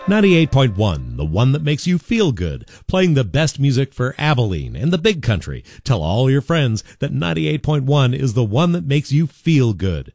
98.1, the one that makes you feel good, playing the best music for Abilene and the Big Country. Tell all your friends that 98.1 is the one that makes you feel good.